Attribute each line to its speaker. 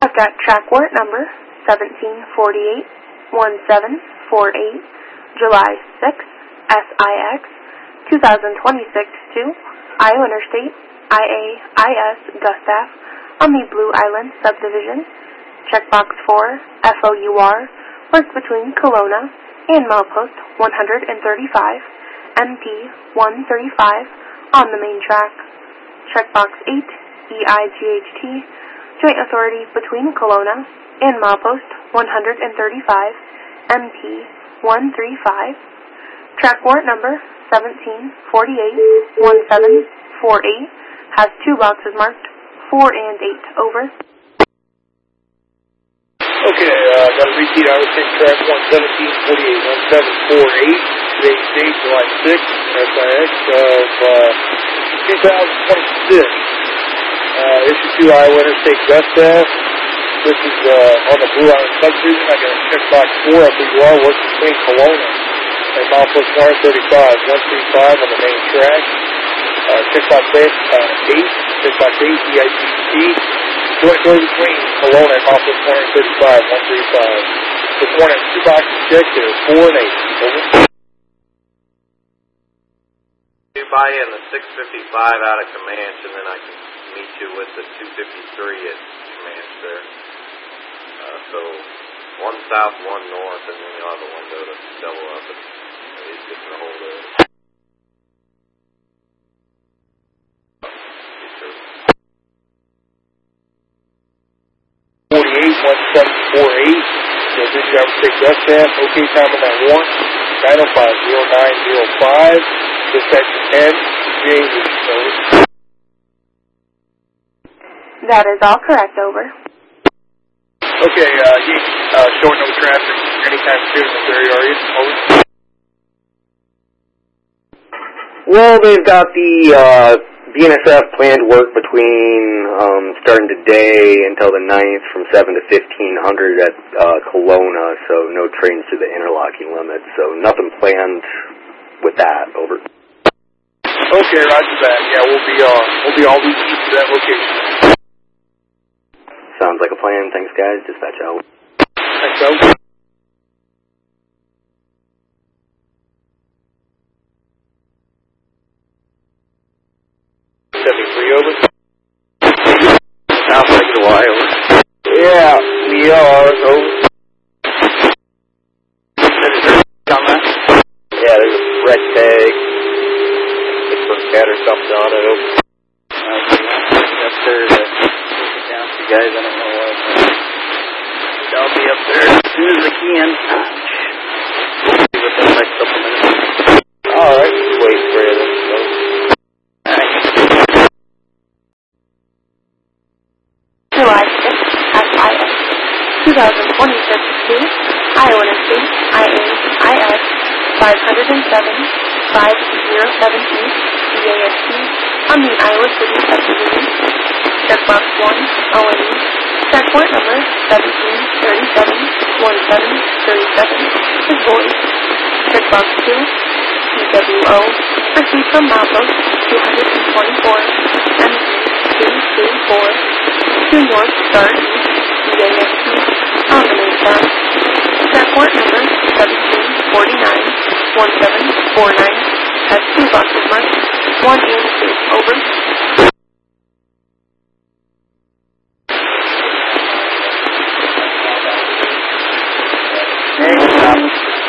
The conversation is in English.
Speaker 1: I've got track warrant number 1748-1748, July 6, SIX, 2026 to Iowa Interstate, IAIS Gustav, on the Blue Island Subdivision. Checkbox 4, FOUR, work between Kelowna and milepost 135, MP 135, on the main track. Checkbox 8, EIGHT, joint authority between Kelowna and milepost 135, MP 135. Track warrant number 1748-1748 has 2 boxes marked 4 and 8. Over.
Speaker 2: Okay, got a repeat. I was saying track 11748-1748. Today's date, July 6th, SIX of 2026. Issue 2, Iowa Interstate Gustav. This is on the Blue Island Subdivision. I got a checkbox 4 FOUR, work between Kelowna and milepost 135 on the main track. Checkbox 8, checkbox 8, EIGT. Joint door between Kelowna and milepost 135. This morning, 2 boxes checked. There's 4 and 8. Over.
Speaker 3: You buy in the 655 out of Comanche, and then I can meet you with the 253 at Comanche there. So 1 south, 1 north, and then you'll have a window to double up and at least get the whole day.
Speaker 2: 48-1748. So this driver take Gustav. Okay, time on that warrant 905-0905. Dispatch 10, James. Over.
Speaker 1: That is all correct. Over.
Speaker 2: Okay, showing no traffic anytime soon in this area, are you? Over.
Speaker 4: Well, they've got the BNSF planned work between starting today until the 9th from 7 to 1500 at Kelowna, so no trains to the interlocking limit, so nothing planned with that. Over.
Speaker 2: Okay, roger that. Yeah, we'll be all reaching to that location.
Speaker 4: Sounds like a plan. Thanks, guys. Dispatch out.
Speaker 2: Thanks, Over. 73, over.
Speaker 4: Sounds like a while.
Speaker 2: Yeah, we are, over.
Speaker 4: Yeah, there's a red tag. It's a cat or something on it. Over. Up there to down to you guys. I don't know what. I'll be up there as soon as I can. See within the next couple minutes. Alright, just wait for you then.
Speaker 1: July 6th, SIX, 2026 to Iowa Interstate, IAIS 507, 5017, EAST, on the Iowa City Subdivision. Checkbox 1, ONE, track warrant number 1737-1737 is void. Checkbox 2, TWO, received from milepost 224, MP 224, 2 north, start, EAST, on the main track. Track warrant number 1749-1749 has 2 boxes marked 1 and 2. Over.